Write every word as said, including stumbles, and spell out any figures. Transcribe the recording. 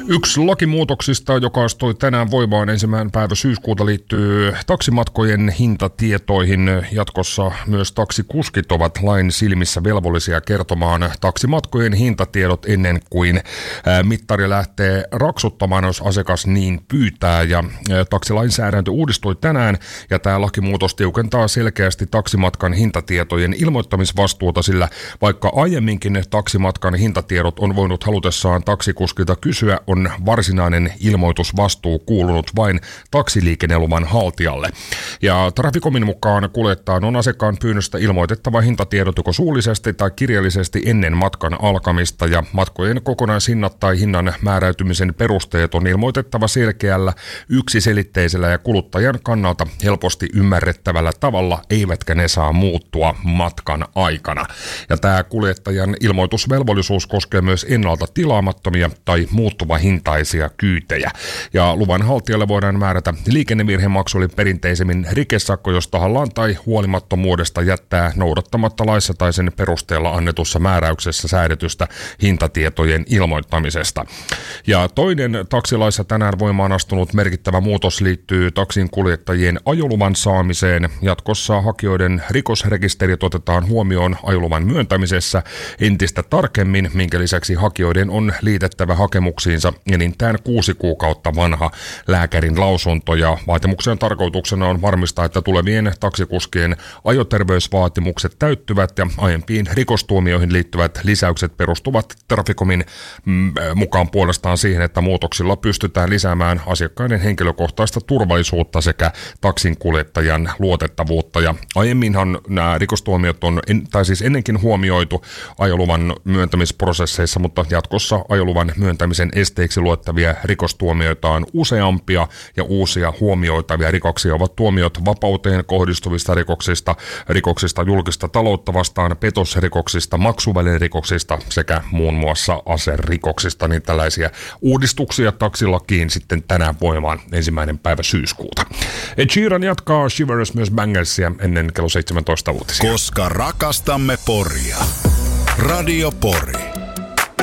Yksi lakimuutoksista, joka astui tänään voimaan ensimmäinen päivä syyskuuta, liittyy taksimatkojen hintatietoihin. Jatkossa myös taksikuskit ovat lain silmissä velvollisia kertomaan taksimatkojen hintatiedot ennen kuin mittari lähtee raksuttamaan, jos asiakas niin pyytää. Ja taksilainsäädäntö uudistui tänään ja tämä lakimuutos tiukentaa selkeästi taksimatkan hintatietojen ilmoittamisvastuuta, sillä vaikka aiemminkin taksimatkan hintatiedot on voinut halutessaan taksikuskilta kysyä, on varsinainen ilmoitusvastuu kuulunut vain taksiliikenneluvan haltijalle. Ja Traficomin mukaan kuljettajan on asiakkaan pyynnöstä ilmoitettava hintatiedot joko suullisesti tai kirjallisesti ennen matkan alkamista, ja matkojen kokonaishinnat tai hinnan määräytymisen perusteet on ilmoitettava selkeällä, yksiselitteisellä ja kuluttajan kannalta helposti ymmärrettävällä tavalla, eivätkä ne saa muuttua matkan aikana. Ja tämä kuljettajan ilmoitusvelvollisuus koskee myös ennalta tilaamattomia tai muuttuva hintaisia kyytejä. Ja luvan haltijalle voidaan määrätä liikennevirhemaksu eli perinteisemmin rikesakko, jos tahallaan tai huolimattomuudesta jättää noudattamatta laissa tai sen perusteella annetussa määräyksessä säädetystä hintatietojen ilmoittamisesta. Ja toinen taksilaissa tänään voimaan astunut merkittävä muutos liittyy taksin kuljettajien ajoluvan saamiseen. Jatkossa hakijoiden rikosrekisterit otetaan huomioon ajoluvan myöntämisessä entistä tarkemmin, minkä lisäksi hakijoiden on liitettävä hakemuksiinsa enintään kuusi kuukautta vanha lääkärin lausunto, ja vaatimuksen tarkoituksena on varmistaa, että tulevien taksikuskien ajoterveysvaatimukset täyttyvät, ja aiempiin rikostuomioihin liittyvät lisäykset perustuvat Traficomin mm, mukaan puolestaan siihen, että muutoksilla pystytään lisäämään asiakkaiden henkilökohtaista turvallisuutta sekä taksinkuljettajan luotettavuutta. Ja aiemminhan nämä rikostuomiot on, tai siis ennenkin huomioitu ajoluvan myöntämisprosesseissa, mutta jatkossa ajoluvan myöntämisen esteiksi luettavia rikostuomioita on useampia, ja uusia huomioitavia rikoksia ovat tuomiot vapauteen kohdistuvista rikoksista, rikoksista julkista taloutta vastaan, petosrikoksista, maksuvälinerikoksista sekä muun muassa aserikoksista. Niin tällaisia uudistuksia taksilakiin sitten tänään voimaan ensimmäinen päivä syyskuuta. Ed Sheeran jatkaa Shivers myös Bangersia ennen kello seitsemäntoista uutisia. Koska rakastamme Poria. Radio Pori.